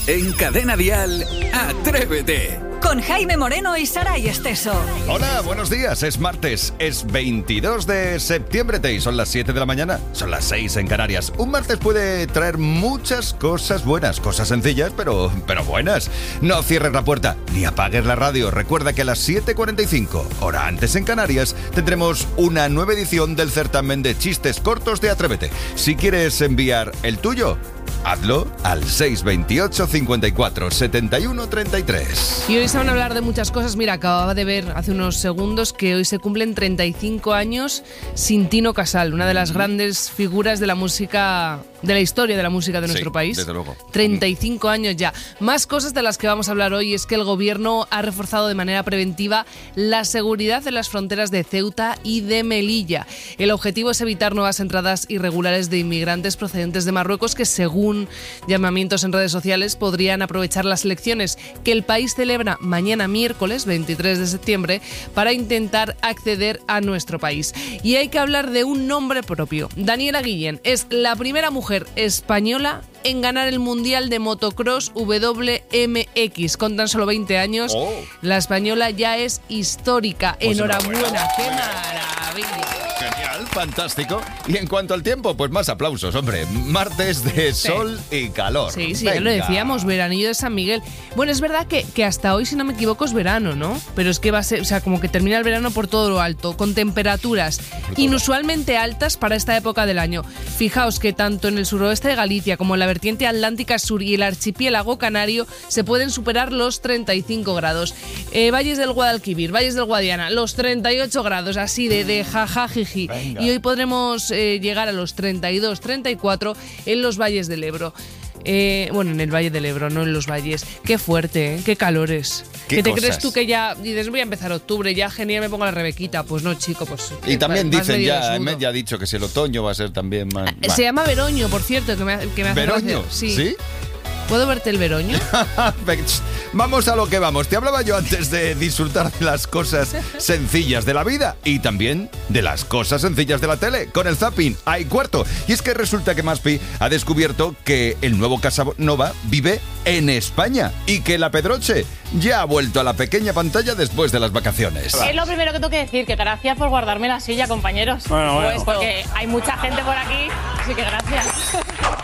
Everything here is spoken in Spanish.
En Cadena Dial, Atrévete. Con Jaime Moreno y Saray Esteso. Hola, buenos días. Es martes, es 22 de septiembre y son las 7 de la mañana. Son las 6 en Canarias. Un martes puede traer muchas cosas buenas, cosas sencillas, pero buenas. No cierres la puerta ni apagues la radio. Recuerda que a las 7:45, hora antes en Canarias, tendremos una nueva edición del certamen de chistes cortos de Atrévete. Si quieres enviar el tuyo, hazlo al 628 54 71 33. Y hoy se van a hablar de muchas cosas. Mira, acababa de ver hace unos segundos que hoy se cumplen 35 años sin Tino Casal, una de las grandes figuras de la música, de la historia de la música de nuestro país. Desde luego. 35 años ya. Más cosas de las que vamos a hablar hoy es que el gobierno ha reforzado de manera preventiva la seguridad en las fronteras de Ceuta y de Melilla. El objetivo es evitar nuevas entradas irregulares de inmigrantes procedentes de Marruecos que, según llamamientos en redes sociales, podrían aprovechar las elecciones que el país celebra mañana miércoles 23 de septiembre para intentar acceder a nuestro país. Y hay que hablar de un nombre propio. Daniela Guillén es la primera mujer española en ganar el Mundial de Motocross WMX. Con tan solo 20 años, la española ya es histórica. Pues enhorabuena, qué maravilla. Genial, fantástico. Y en cuanto al tiempo, pues más aplausos, hombre. Martes de sol y calor. Sí, ya lo decíamos, veranillo de San Miguel. Bueno, es verdad que hasta hoy, si no me equivoco, es verano, ¿no? Pero es que va a ser, o sea, como que termina el verano por todo lo alto, con temperaturas inusualmente altas para esta época del año. Fijaos que tanto en el suroeste de Galicia como en la vertiente atlántica sur y el archipiélago canario se pueden superar los 35 grados. Valles del Guadalquivir, Valles del Guadiana, los 38 grados, así de jaja, jiji. Venga. Y hoy podremos llegar a los 32, 34 en los valles del Ebro. Bueno, en el Valle del Ebro, no en los valles. Qué fuerte, ¿eh? Qué calores. ¿Qué te cosas? crees tú que ya dices, voy a empezar octubre, ya genial, me pongo la Rebequita? Pues no, chico, pues... Y también vas dicen medio ya, desnudo. ya ha dicho que si el otoño va a ser también más... Se llama Veroño, por cierto, que me hace ¿Veroño? gracia. Sí. ¿Sí? ¿Puedo verte el Veroño? Vamos a lo que vamos. Te hablaba yo antes de disfrutar de las cosas sencillas de la vida y también de las cosas sencillas de la tele. Con el zapping hay cuarto. Y es que resulta que Maspi ha descubierto que el nuevo Casanova vive en España y que la Pedroche ya ha vuelto a la pequeña pantalla después de las vacaciones. Es lo primero que tengo que decir, que gracias por guardarme la silla, compañeros. Bueno. Pues porque hay mucha gente por aquí, así que gracias.